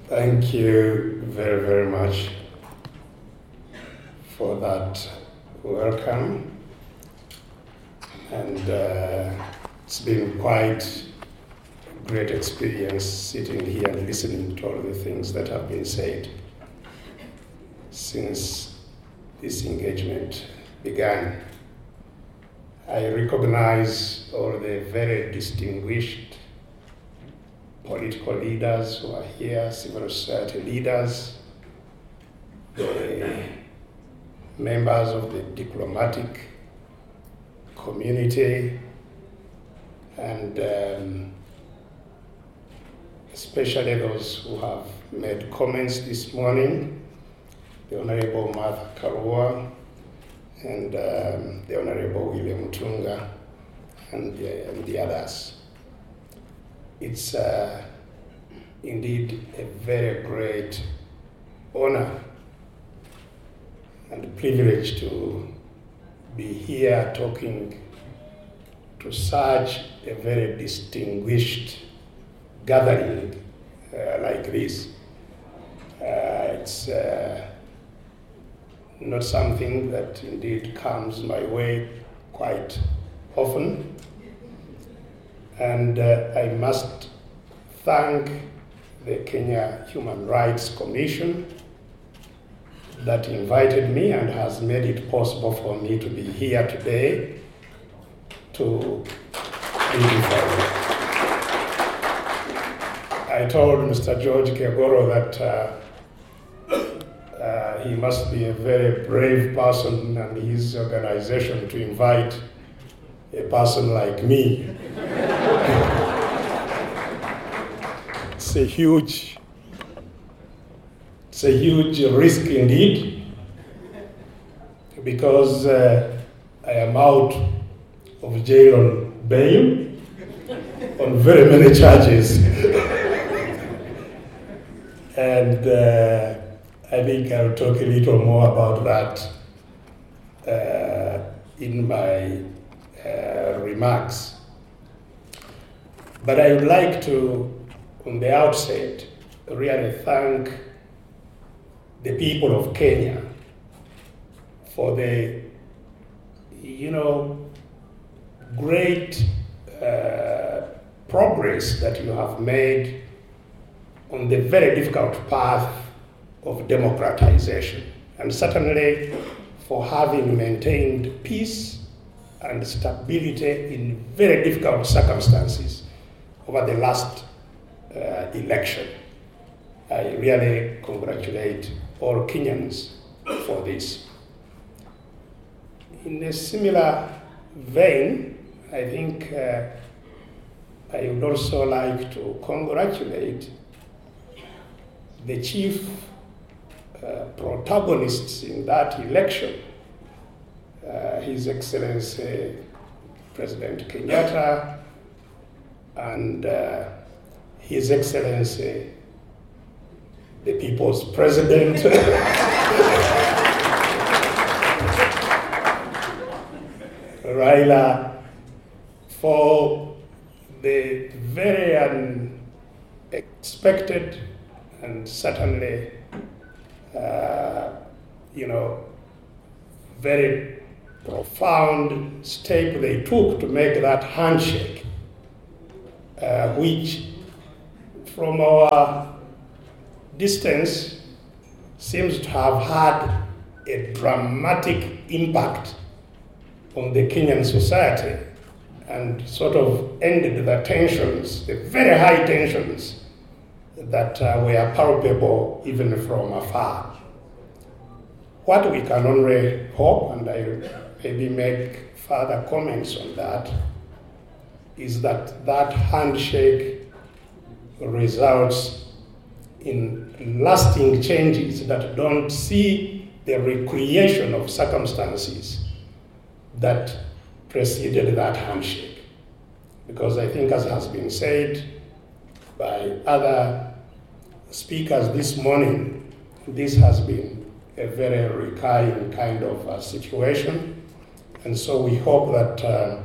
Thank you very, very much for that welcome. And it's been quite a great experience sitting here and listening to all the things that have been said since this engagement began. I recognize all the very distinguished political leaders who are here, civil society leaders, the members of the diplomatic community, and especially those who have made comments this morning, the Honorable Martha Karua and the Honorable William Mutunga and the others. It's indeed a very great honor and privilege to be here talking to such a very distinguished gathering like this. It's not something that indeed comes my way quite often. And I must thank the Kenya Human Rights Commission that invited me and has made it possible for me to be here today to be before you. I told Mr. George Kegoro that he must be a very brave person and his organization to invite a person like me. It's a huge risk indeed, because I am out of jail on bail on very many charges. And I think I'll talk a little more about that in my remarks. But I would like to, on the outset, really thank the people of Kenya for the, great progress that you have made on the very difficult path of democratization, and certainly for having maintained peace and stability in very difficult circumstances over the last election. I really congratulate all Kenyans for this. In a similar vein, I think I would also like to congratulate the chief protagonists in that election, His Excellency President Kenyatta and His Excellency the People's President, Raila, for the very unexpected and certainly, very profound step they took to make that handshake, which from our distance seems to have had a dramatic impact on the Kenyan society and sort of ended the tensions, the very high tensions that were palpable even from afar. What we can only hope, and I maybe make further comments on that, is that that handshake results in lasting changes that don't see the recreation of circumstances that preceded that handshake. Because I think, as has been said by other speakers this morning, this has been a very recurring kind of situation. And so we hope that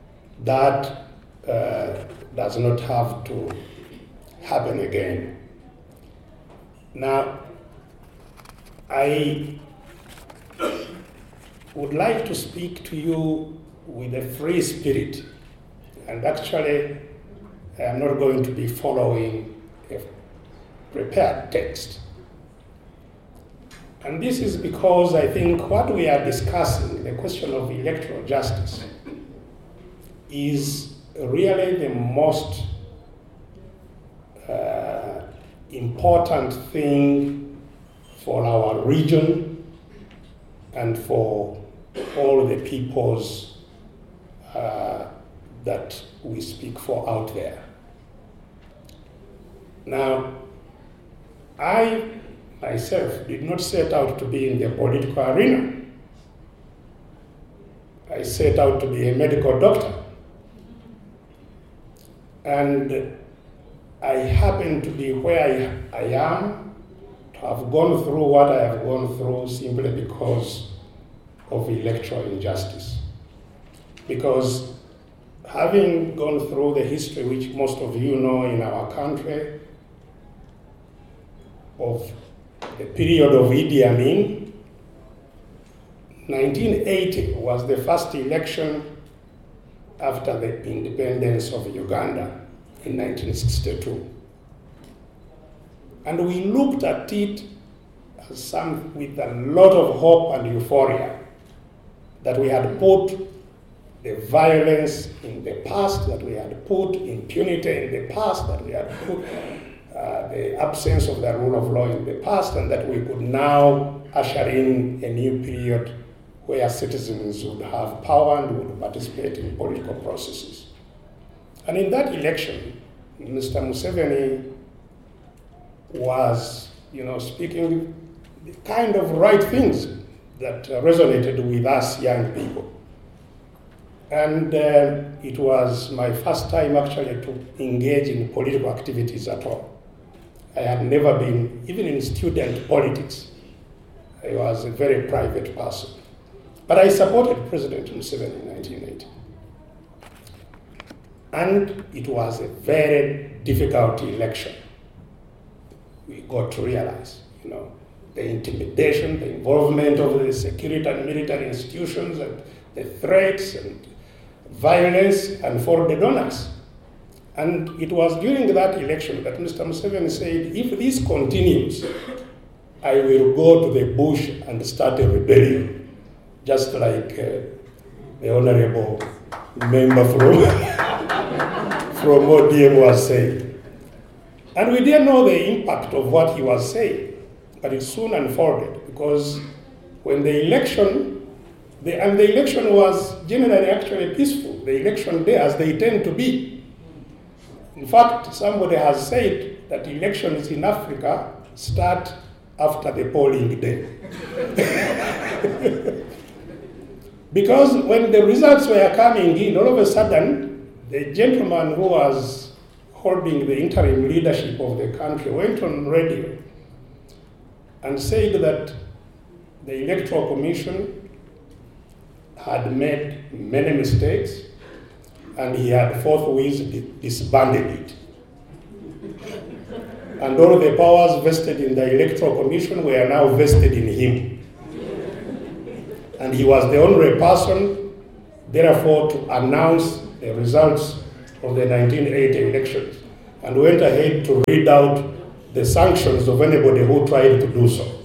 that does not have to happen again. Now, I would like to speak to you with a free spirit, and actually I am not going to be following a prepared text. And this is because I think what we are discussing, the question of electoral justice, is really the most important thing for our region and for all the peoples that we speak for out there. Now, I myself did not set out to be in the political arena. I set out to be a medical doctor. And I happen to be where I am, to have gone through what I have gone through simply because of electoral injustice. Because having gone through the history, which most of you know in our country, of the period of Idi Amin, 1980 was the first election after the independence of Uganda in 1962. And we looked at it as with a lot of hope and euphoria that we had put the violence in the past, that we had put impunity in the past, that we had put the absence of the rule of law in the past, and that we could now usher in a new period where citizens would have power and would participate in political processes. And in that election, Mr. Museveni was, speaking the kind of right things that resonated with us young people. And it was my first time actually to engage in political activities at all. I had never been, even in student politics. I was a very private person. But I supported President Museveni in 1980. And it was a very difficult election. We got to realize, the intimidation, the involvement of the security and military institutions, and the threats and violence, and for the donors. And it was during that election that Mr. Museveni said, if this continues, I will go to the bush and start a rebellion, just like the honorable member from ODM was saying. And we didn't know the impact of what he was saying, but it soon unfolded, because when the election, the election was generally actually peaceful, the election day, as they tend to be. In fact, somebody has said that elections in Africa start after the polling day. Because when the results were coming in, all of a sudden, the gentleman who was holding the interim leadership of the country went on radio and said that the Electoral Commission had made many mistakes and he had forthwith disbanded it. And all the powers vested in the Electoral Commission were now vested in him. And he was the only person, therefore, to announce the results of the 1980 elections and went ahead to read out the sanctions of anybody who tried to do so.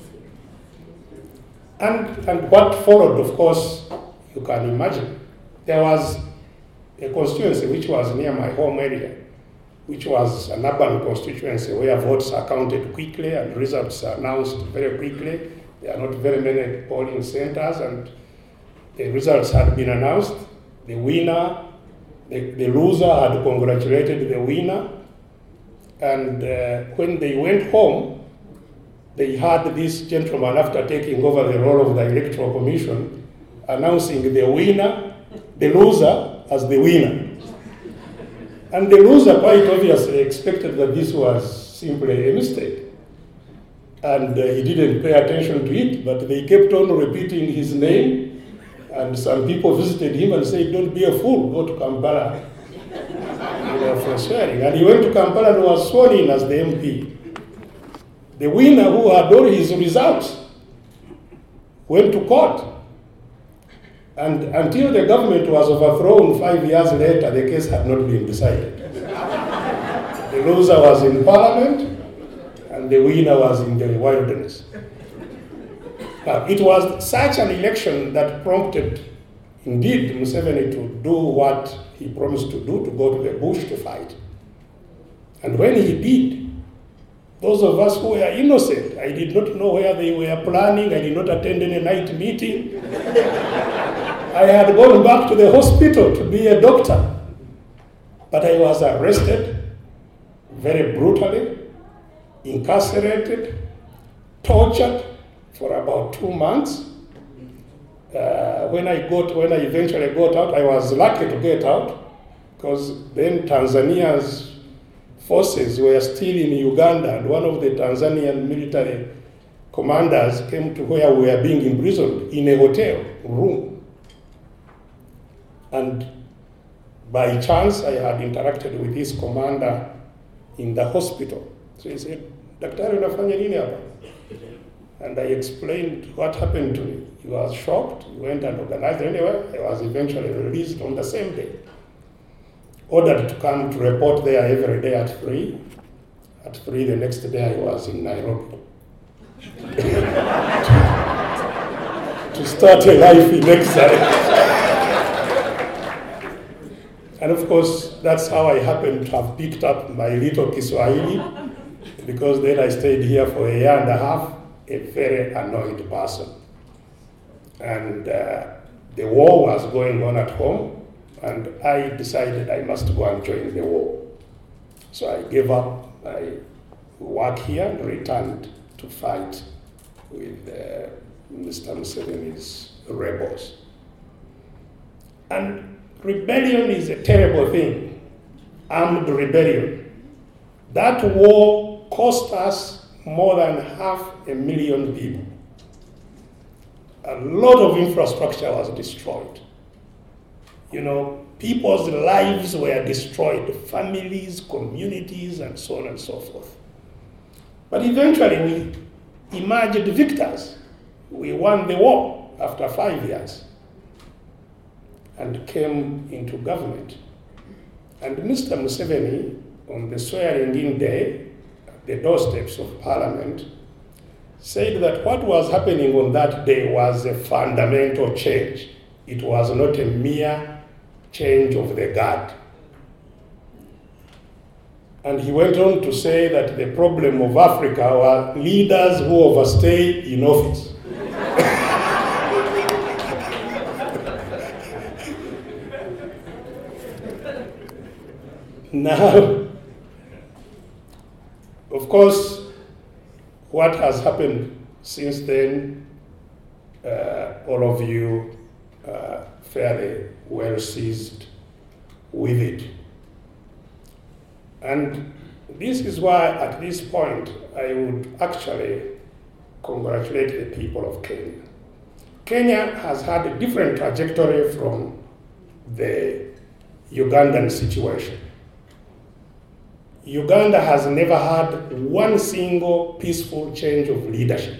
And what followed, of course, you can imagine. There was a constituency which was near my home area, which was an urban constituency where votes are counted quickly and results are announced very quickly. There are not very many polling centers, and the results had been announced. The winner, the loser had congratulated the winner, and when they went home, they had this gentleman, after taking over the role of the Electoral Commission, announcing the winner, the loser as the winner. And the loser quite obviously expected that this was simply a mistake. And he didn't pay attention to it, but they kept on repeating his name, and some people visited him and said, don't be a fool, go to Kampala for swearing. And he went to Kampala and was sworn in as the MP. The winner, who had all his results, went to court. And until the government was overthrown 5 years later, the case had not been decided. The loser was in parliament, and the winner was in the wilderness. Now, it was such an election that prompted, indeed, Museveni to do what he promised to do, to go to the bush to fight. And when he did, those of us who were innocent, I did not know where they were planning, I did not attend any night meeting. I had gone back to the hospital to be a doctor, but I was arrested very brutally, incarcerated, tortured for about 2 months. When I eventually got out, I was lucky to get out, because then Tanzania's forces were still in Uganda, and one of the Tanzanian military commanders came to where we were being imprisoned in a hotel room. And by chance, I had interacted with his commander in the hospital. So he said, "Daktari, unafanya nini hapa?" And I explained what happened to me. He was shocked. He went and organized. Anyway, I was eventually released on the same day. Ordered to come to report there every day at 3. At 3 the next day, I was in Nairobi. To start a life in exile. And of course, that's how I happened to have picked up my little Kiswahili, because then I stayed here for a year and a half, a very annoyed person. And the war was going on at home, and I decided I must go and join the war. So I gave up my work here and returned to fight with Mr. Museveni's rebels. And rebellion is a terrible thing, armed rebellion. That war cost us more than 500,000 people. A lot of infrastructure was destroyed. You know, people's lives were destroyed, families, communities, and so on and so forth. But eventually we emerged victors. We won the war after 5 years and came into government. And Mr. Museveni, on the swearing-in day, at the doorsteps of Parliament, said that what was happening on that day was a fundamental change. It was not a mere change of the guard. And he went on to say that the problem of Africa were leaders who overstay in office. Now, of course, what has happened since then, all of you are fairly well seized with it. And this is why, at this point, I would actually congratulate the people of Kenya. Kenya has had a different trajectory from the Ugandan situation. Uganda has never had one single peaceful change of leadership.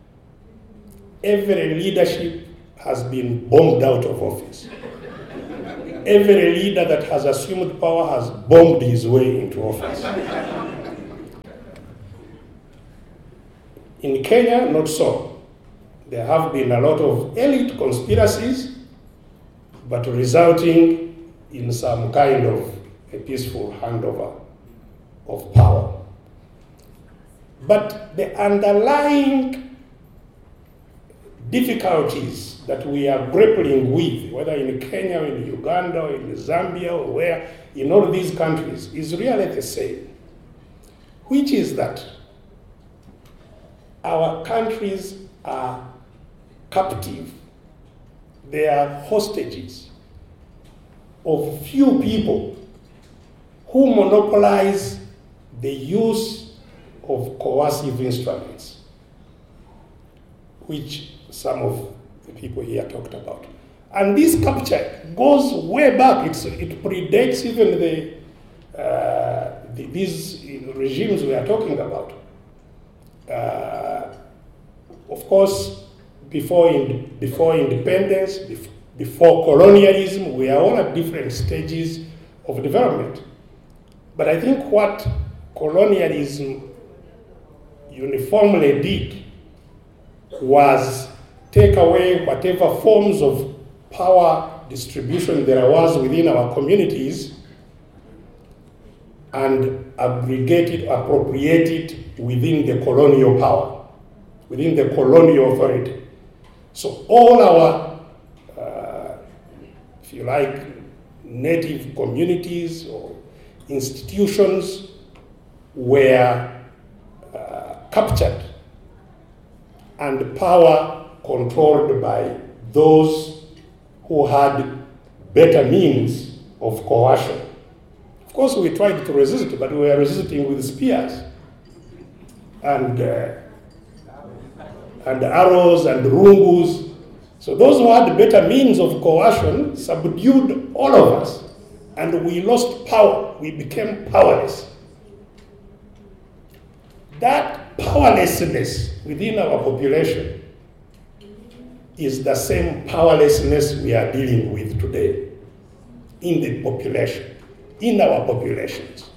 Every leadership has been bombed out of office. Every leader that has assumed power has bombed his way into office. In Kenya, not so. There have been a lot of elite conspiracies, but resulting in some kind of a peaceful handover of power. But the underlying difficulties that we are grappling with, whether in Kenya, or in Uganda, or in Zambia, or where, in all these countries, is really the same, which is that our countries are captive. They are hostages of few people who monopolize the use of coercive instruments, which some of the people here talked about. And this capture goes way back. It predates even these regimes we are talking about. Of course, before independence, before colonialism, we are all at different stages of development. But I think what colonialism uniformly did was take away whatever forms of power distribution there was within our communities and aggregate it, appropriate it within the colonial power, within the colonial authority. So all our, if you like, native communities or institutions were captured and power controlled by those who had better means of coercion. Of course, we tried to resist, but we were resisting with spears and arrows and rungus. So those who had better means of coercion subdued all of us, and we lost power. We became powerless. That powerlessness within our population is the same powerlessness we are dealing with today in the population, in our populations.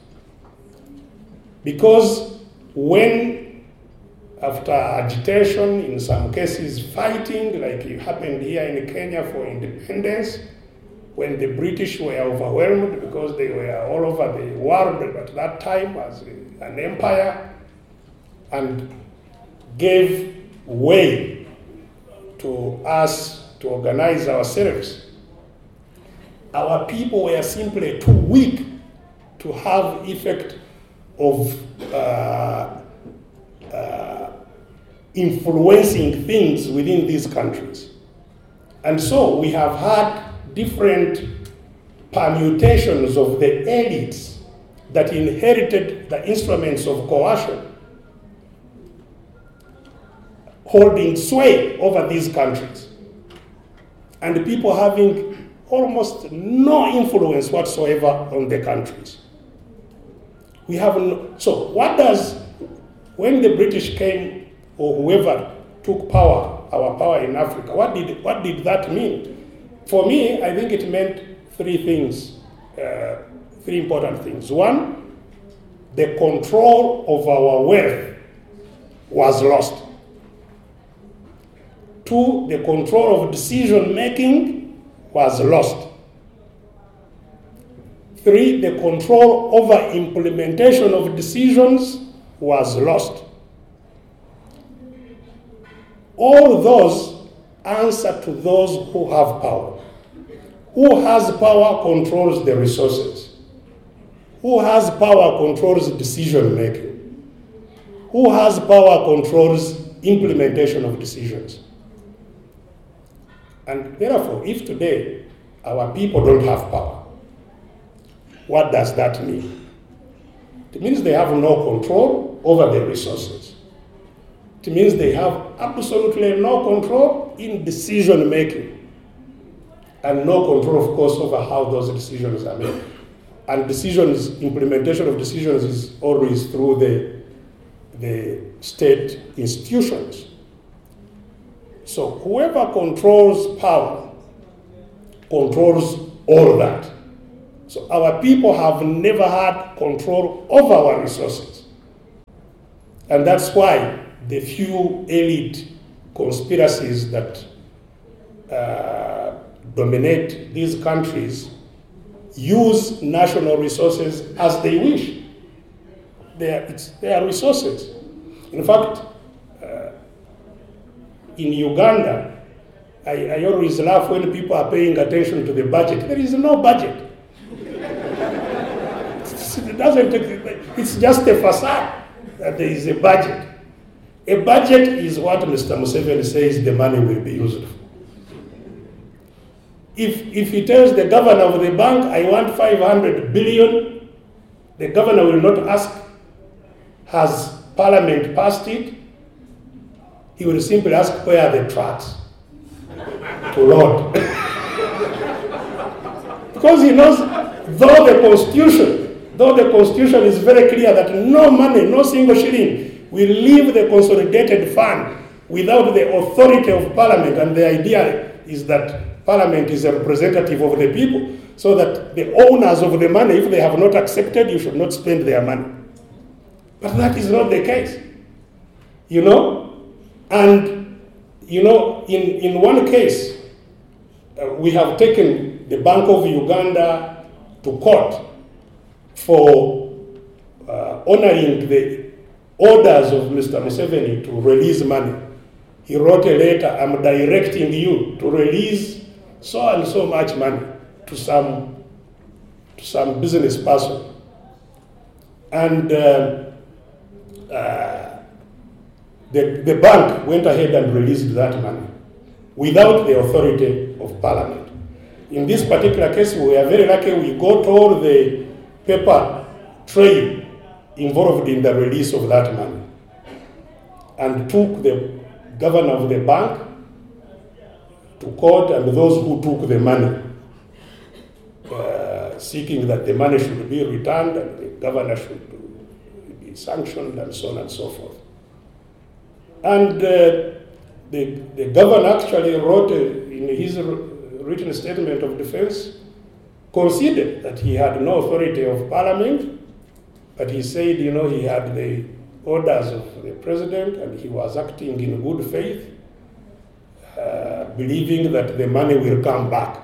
Because when, after agitation, in some cases fighting, like it happened here in Kenya for independence, when the British were overwhelmed because they were all over the world at that time as an empire, and gave way to us to organize ourselves, our people were simply too weak to have effect of influencing things within these countries. And so we have had different permutations of the elites that inherited the instruments of coercion holding sway over these countries, and people having almost no influence whatsoever on the countries. We have so what does, when the British came, or whoever took power, our power in Africa, what did that mean? For me, I think it meant three things, three important things. One, the control of our wealth was lost. Two, the control of decision-making was lost. Three, the control over implementation of decisions was lost. All those answer to those who have power. Who has power controls the resources. Who has power controls decision-making. Who has power controls implementation of decisions. And therefore, if today our people don't have power, what does that mean? It means they have no control over their resources. It means they have absolutely no control in decision making, and no control, of course, over how those decisions are made. And decisions, implementation of decisions is always through the state institutions. So whoever controls power controls all that. So our people have never had control over our resources. And that's why the few elite conspiracies that dominate these countries use national resources as they wish. It's their resources. In fact, in Uganda, I always laugh when people are paying attention to the budget. There is no budget. It's just a facade that there is a budget. A budget is what Mr. Museveni says the money will be used for. If he tells the governor of the bank, I want 500 billion, the governor will not ask, has Parliament passed it? He will simply ask, where are the tracks to load? Because he knows, though the Constitution is very clear that no money, no single shilling we leave the consolidated fund without the authority of Parliament, and the idea is that Parliament is a representative of the people, so that the owners of the money, if they have not accepted, you should not spend their money. But that is not the case, And, in one case, we have taken the Bank of Uganda to court for honoring the orders of Mr. Museveni to release money. He wrote a letter, I'm directing you to release so and so much money to some business person. And the bank went ahead and released that money without the authority of Parliament. In this particular case, we are very lucky. We got all the paper trail involved in the release of that money and took the governor of the bank to court and those who took the money, seeking that the money should be returned and the governor should be sanctioned and so on and so forth. And the governor actually wrote in his written statement of defense, conceded that he had no authority of Parliament, but he said, he had the orders of the president and he was acting in good faith, believing that the money will come back.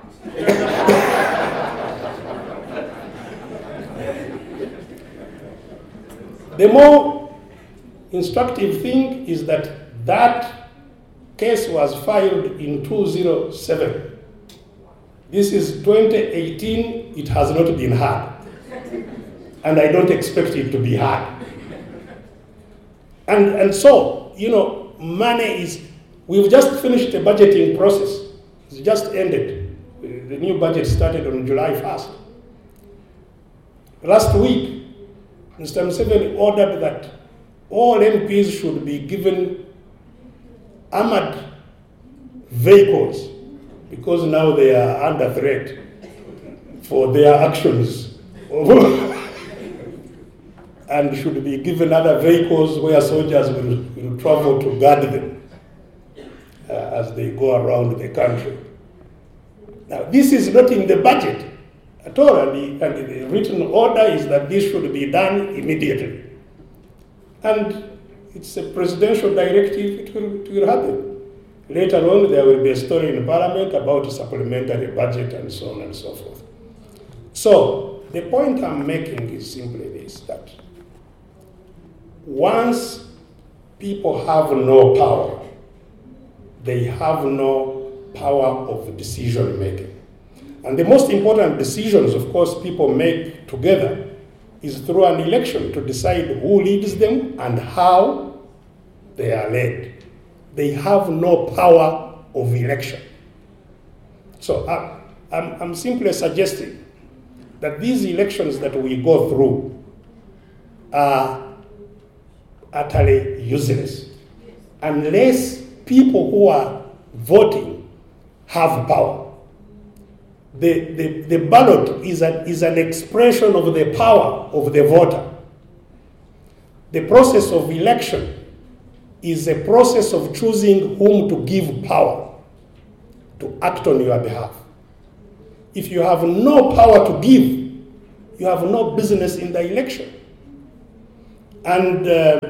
The more instructive thing is that case was filed in 2007. This is 2018, it has not been heard. And I don't expect it to be heard. And so, money is, we've just finished the budgeting process. It's just ended. The new budget started on July 1st. Last week, Mr. Museveni ordered that all MPs should be given armored vehicles because now they are under threat for their actions and should be given other vehicles where soldiers will travel to guard them as they go around the country. Now, this is not in the budget at all, and the written order is that this should be done immediately. And it's a presidential directive, it will happen. Later on, there will be a story in Parliament about a supplementary budget and so on and so forth. So, the point I'm making is simply this, that once people have no power, they have no power of decision making. And the most important decisions, of course, people make together is through an election to decide who leads them and how they are led. They have no power of election. So I'm simply suggesting that these elections that we go through are utterly useless unless people who are voting have power. The ballot is an expression of the power of the voter. The process of election is a process of choosing whom to give power to act on your behalf. If you have no power to give, you have no business in the election. And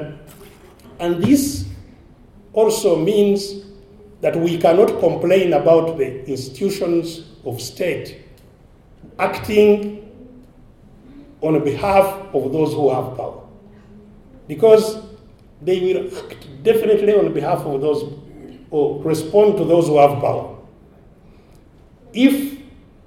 this also means that we cannot complain about the institutions of state acting on behalf of those who have power, because they will act definitely on behalf of those or respond to those who have power. If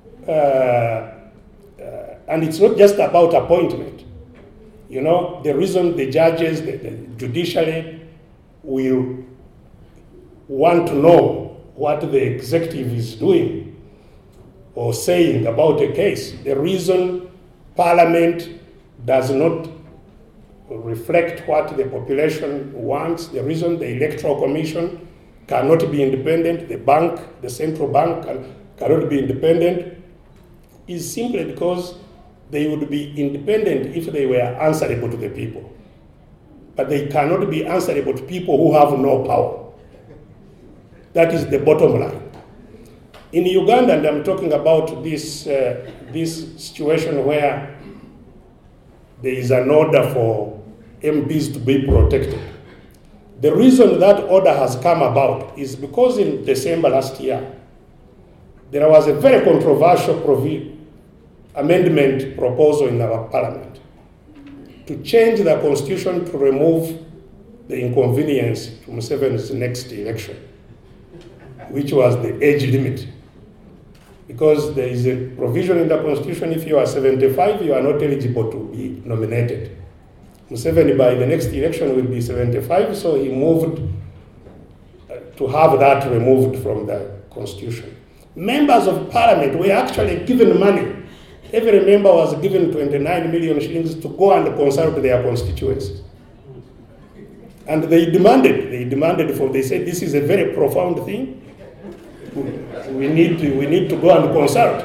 and it's not just about appointment. The reason the judges, the judiciary will want to know what the executive is doing or saying about a case, the reason Parliament does not reflect what the population wants, the reason the Electoral Commission cannot be independent, the central bank cannot be independent, is simply because they would be independent if they were answerable to the people. but they cannot be answerable to people who have no power. That is the bottom line. In Uganda, and I'm talking about this situation where there is an order for MPs to be protected. The reason that order has come about is because in December last year, there was a very controversial amendment proposal in our parliament to change the constitution to remove the inconvenience to Museveni's next election, which was the age limit. Because there is a provision in the constitution, if you are 75, you are not eligible to be nominated. Museveni by the next election will be 75, so he moved to have that removed from the constitution. Members of parliament were actually given money. Every member was given 29 million shillings to go and consult their constituencies. And they said this is a very profound thing. We need to go and consult.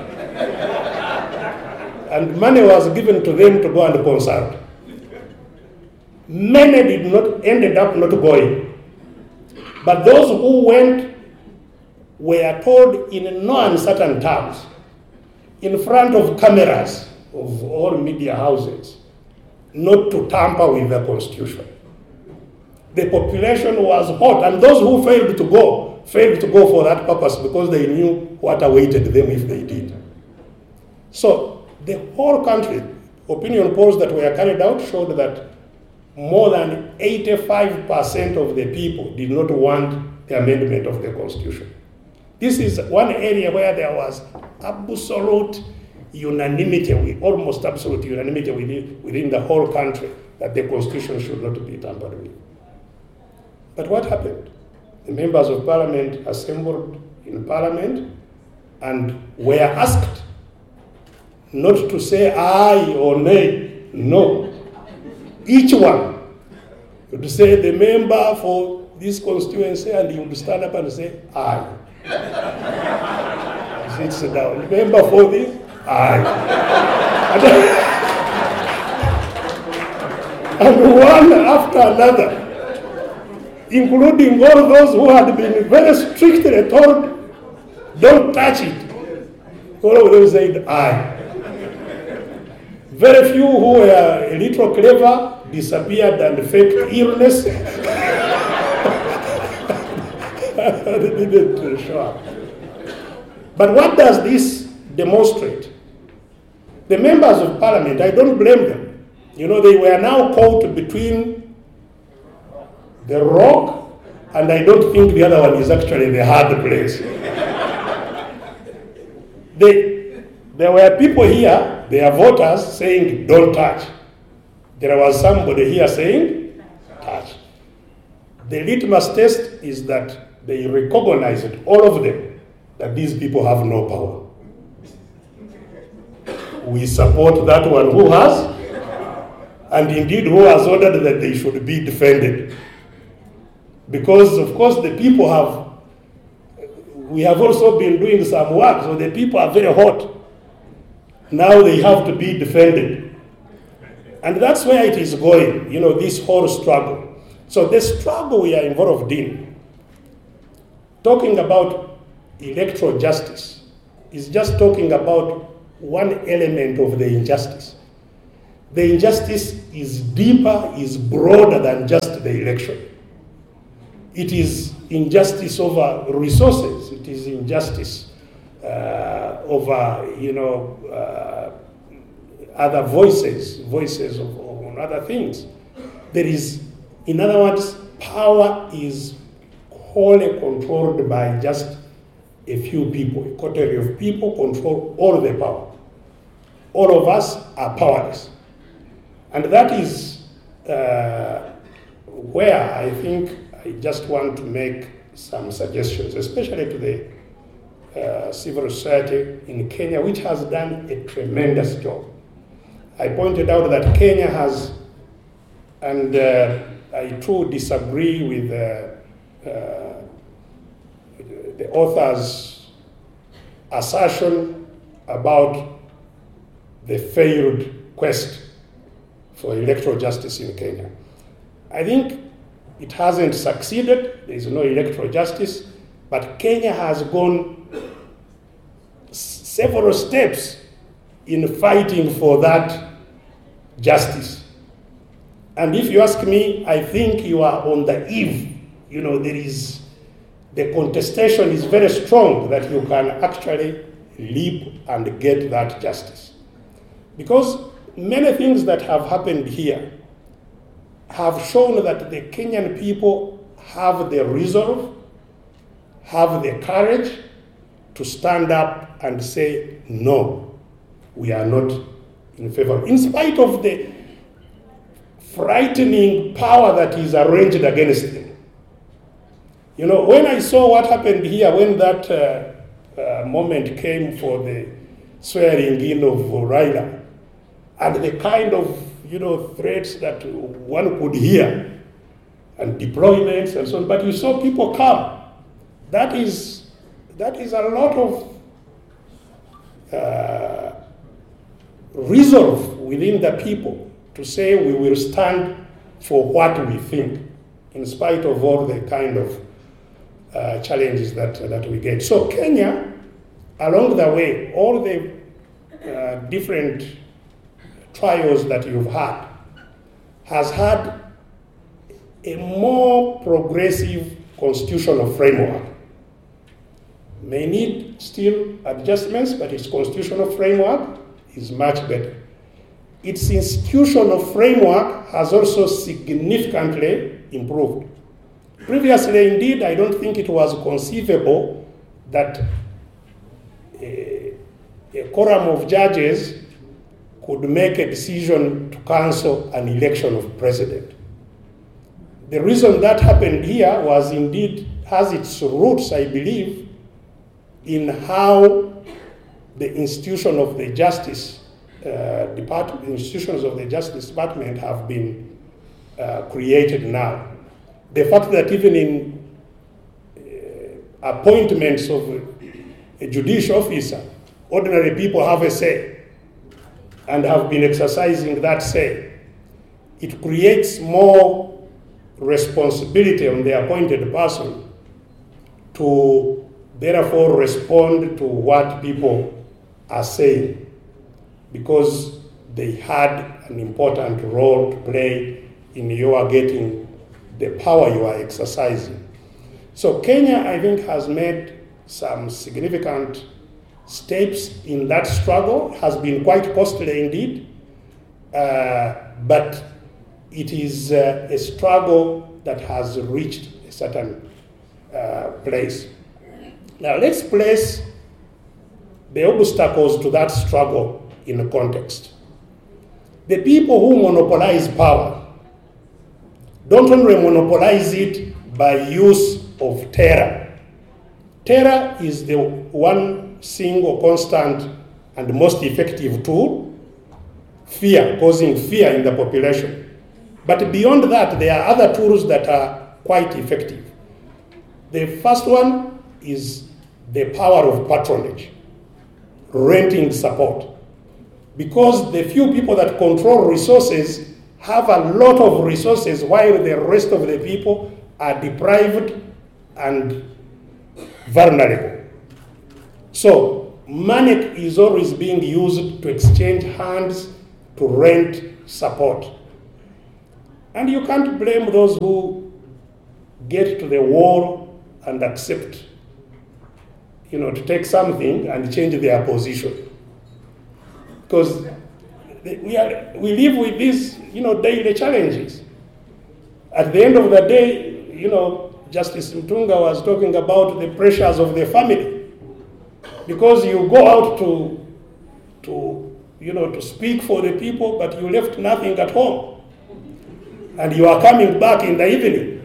And money was given to them to go and consult. Many ended up not going. But those who went were told in no uncertain terms, in front of cameras of all media houses, not to tamper with the constitution. The population was hot, and those who failed to go for that purpose because they knew what awaited them if they did. So the whole country, opinion polls that were carried out showed that more than 85% of the people did not want the amendment of the constitution. This is one area where there was absolute unanimity, almost absolute unanimity within the whole country that the constitution should not be tampered with. But what happened? The members of parliament assembled in parliament and were asked not to say aye or nay, no. Each one would say the member for this constituency, and he would stand up and say aye. Sits down. The member for this, aye. And one after another, including all those who had been very strictly told, don't touch it. All of them said aye. Very few who were a little clever disappeared and faked illness. They didn't show up. But what does this demonstrate? The members of parliament, I don't blame them. You know, they were now caught between the rock, and I don't think the other one is actually the hard place. There were people here, their voters, saying, don't touch. There was somebody here saying, touch. The litmus test is that they recognized, all of them, that these people have no power. We support that one who has, and indeed who has ordered that they should be defended. Because, of course, the people we have also been doing some work, so the people are very hot. Now they have to be defended. And that's where it is going, you know, this whole struggle. So the struggle we are involved in, talking about electoral justice, is just talking about one element of the injustice. The injustice is deeper, is broader than just the election. It is injustice over resources. It is injustice over, other voices on other things. There is, in other words, power is wholly controlled by just a few people. A coterie of people control all the power. All of us are powerless. And that is where I think I just want to make some suggestions, especially to the civil society in Kenya, which has done a tremendous job. I pointed out that Kenya has, and I too disagree with the author's assertion about the failed quest for electoral justice in Kenya. I think it hasn't succeeded. There is no electoral justice, but Kenya has gone several steps in fighting for that justice. And if you ask me, I think you are on the eve. The contestation is very strong that you can actually leap and get that justice. Because many things that have happened here have shown that the Kenyan people have the resolve, have the courage to stand up and say, no, we are not in favor, in spite of the frightening power that is arranged against them. When I saw what happened here, when that moment came for the swearing in of Raila, and the kind of threats that one could hear, and deployments and so on, but you saw people come. That is a lot of resolve within the people to say we will stand for what we think, in spite of all the kind of challenges that we get. So Kenya, along the way, all the different trials that you've had, has had a more progressive constitutional framework. May need still adjustments, but its constitutional framework is much better. Its institutional framework has also significantly improved. Previously, indeed, I don't think it was conceivable that a quorum of judges could make a decision to cancel an election of president. The reason that happened here was indeed, has its roots, I believe, in how the institution of the Justice Department, institutions of the Justice Department have been created now. The fact that even in appointments of a judicial officer, ordinary people have a say and have been exercising that say, it creates more responsibility on the appointed person to therefore respond to what people are saying, because they had an important role to play in your getting the power you are exercising. So Kenya, I think, has made some significant steps in that struggle. Has been quite costly indeed, but it is a struggle that has reached a certain place. Now let's place the obstacles to that struggle in a context. The people who monopolize power don't only monopolize it by use of terror. Terror is the one single constant and most effective tool, fear, causing fear in the population. But beyond that, there are other tools that are quite effective. The first one is the power of patronage, renting support. Because the few people that control resources have a lot of resources while the rest of the people are deprived and vulnerable. So money is always being used to exchange hands, to rent support. And you can't blame those who get to the wall and accept, to take something and change their position. Because we live with these, daily challenges. At the end of the day, Justice Mtunga was talking about the pressures of the family. Because you go out to speak for the people, but you left nothing at home. And you are coming back in the evening.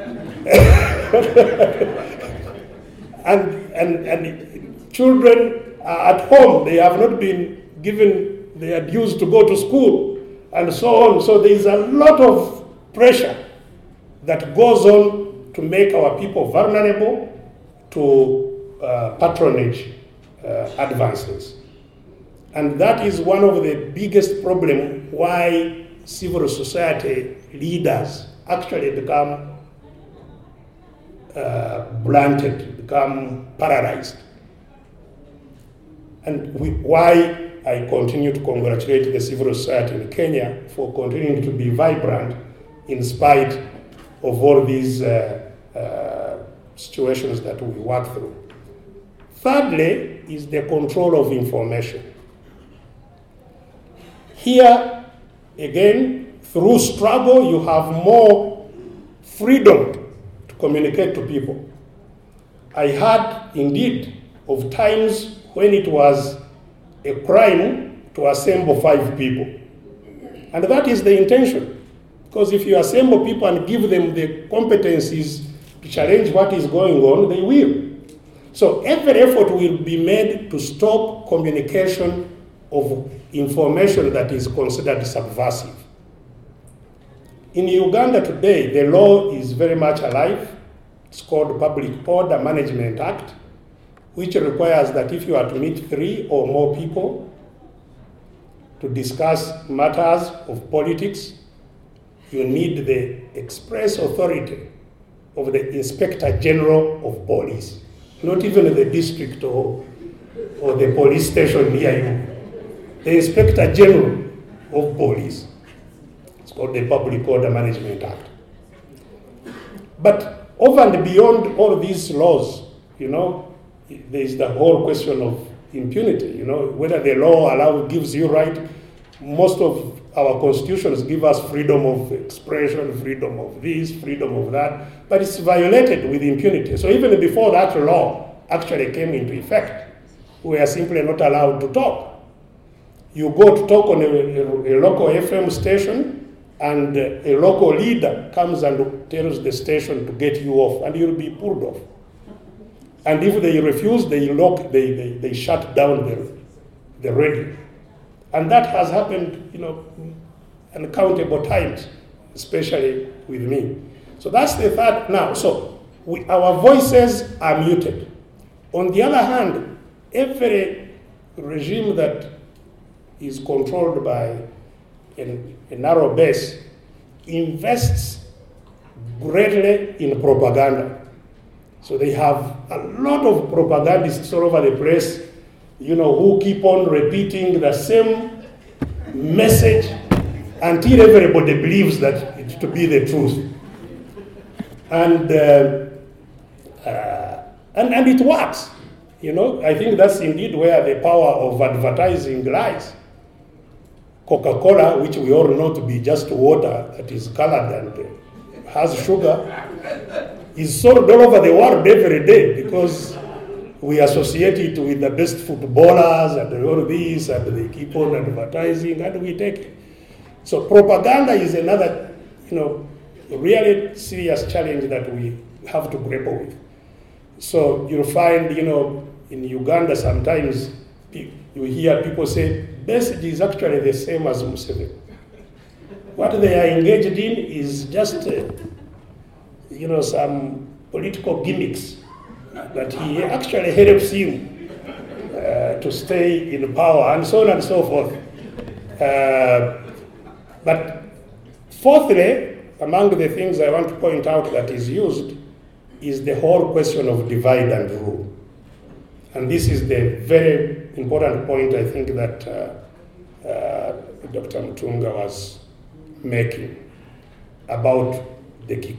and children are at home. They have not been given their dues to go to school, and so on. So there is a lot of pressure that goes on to make our people vulnerable to patronage advances. And that is one of the biggest problems why civil society leaders actually become blunted, become paralyzed. And why I continue to congratulate the civil society in Kenya for continuing to be vibrant in spite of all these situations that we work through. Thirdly is the control of information. Here, again, through struggle, you have more freedom to communicate to people. I heard, indeed, of times when it was a crime to assemble 5 people. And that is the intention. Because if you assemble people and give them the competencies to challenge what is going on, they will. So every effort will be made to stop communication of information that is considered subversive. In Uganda today, the law is very much alive. It's called Public Order Management Act, which requires that if you are to meet 3 or more people to discuss matters of politics, you need the express authority of the Inspector General of Police, not even the district or the police station near you. The Inspector General of Police. It's called the Public Order Management Act. But over and beyond all these laws, there is the whole question of impunity, whether the law gives you right. Most of our constitutions give us freedom of expression, freedom of this, freedom of that, but it's violated with impunity. So even before that law actually came into effect, we are simply not allowed to talk. You go to talk on a local FM station, and a local leader comes and tells the station to get you off, and you'll be pulled off. And if they refuse, they shut down the radio. And that has happened, uncountable times, especially with me. So that's the third now. So our voices are muted. On the other hand, every regime that is controlled by a narrow base invests greatly in propaganda. So they have a lot of propagandists all over the place, who keep on repeating the same message until everybody believes that it to be the truth. And it works. I think that's indeed where the power of advertising lies. Coca-Cola, which we all know to be just water that is colored and has sugar, is sold all over the world every day because we associate it with the best footballers and all this, and they keep on advertising, and we take it. So propaganda is another, really serious challenge that we have to grapple with. So you'll find, in Uganda sometimes you hear people say, Besigye is actually the same as Museveni. What they are engaged in is just, some political gimmicks that he actually helps him to stay in power, and so on and so forth. But fourthly, among the things I want to point out that is used is the whole question of divide and rule. And this is the very important point I think that Dr. Mutunga was making about the